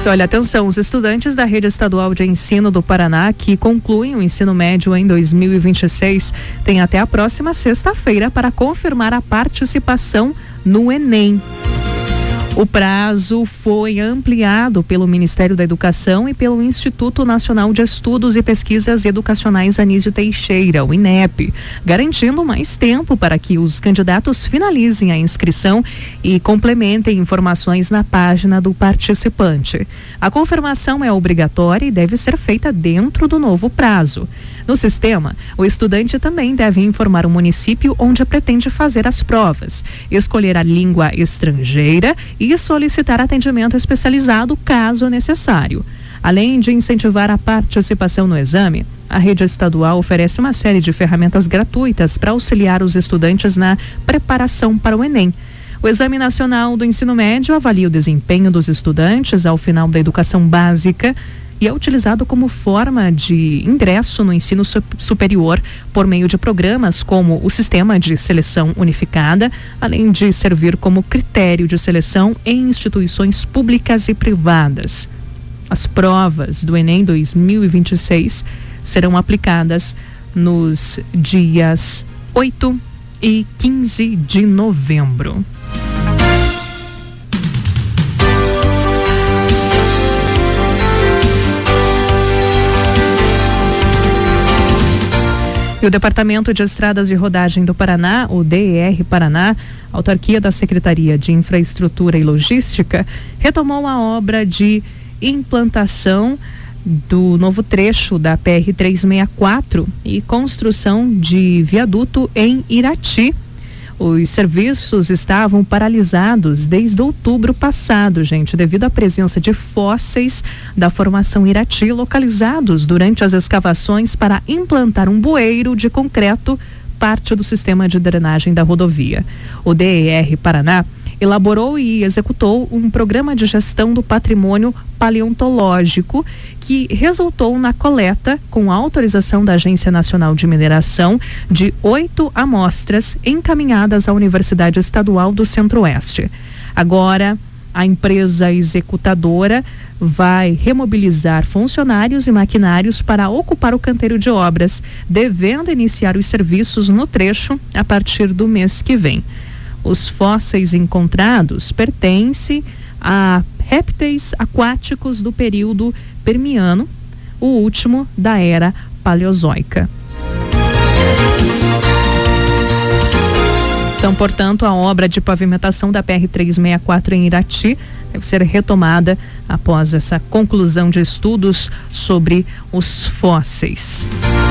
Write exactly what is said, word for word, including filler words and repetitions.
E olha, atenção, os estudantes da Rede Estadual de Ensino do Paraná que concluem o ensino médio em dois mil e vinte e seis têm até a próxima sexta-feira para confirmar a participação no Enem. O prazo foi ampliado pelo Ministério da Educação e pelo Instituto Nacional de Estudos e Pesquisas Educacionais Anísio Teixeira, o INEP, garantindo mais tempo para que os candidatos finalizem a inscrição e complementem informações na página do participante. A confirmação é obrigatória e deve ser feita dentro do novo prazo. No sistema, o estudante também deve informar o município onde pretende fazer as provas, escolher a língua estrangeira e solicitar atendimento especializado caso necessário. Além de incentivar a participação no exame, a rede estadual oferece uma série de ferramentas gratuitas para auxiliar os estudantes na preparação para o Enem. O Exame Nacional do Ensino Médio avalia o desempenho dos estudantes ao final da educação básica e é utilizado como forma de ingresso no ensino superior por meio de programas como o Sistema de Seleção Unificada, além de servir como critério de seleção em instituições públicas e privadas. As provas do Enem dois mil e vinte e seis serão aplicadas nos dias oito e quinze de novembro. E o Departamento de Estradas de Rodagem do Paraná, o D E R Paraná, autarquia da Secretaria de Infraestrutura e Logística, retomou a obra de implantação do novo trecho da P R trezentos e sessenta e quatro e construção de viaduto em Irati. Os serviços estavam paralisados desde outubro passado, gente, devido à presença de fósseis da formação Irati localizados durante as escavações para implantar um bueiro de concreto, parte do sistema de drenagem da rodovia. O D E R Paraná elaborou e executou um programa de gestão do patrimônio paleontológico que resultou na coleta, com autorização da Agência Nacional de Mineração, de oito amostras encaminhadas à Universidade Estadual do Centro-Oeste. Agora, a empresa executadora vai remobilizar funcionários e maquinários para ocupar o canteiro de obras, devendo iniciar os serviços no trecho a partir do mês que vem. Os fósseis encontrados pertencem a répteis aquáticos do período Permiano, o último da era Paleozoica. Então, portanto, a obra de pavimentação da P R trezentos e sessenta e quatro em Irati deve ser retomada após essa conclusão de estudos sobre os fósseis.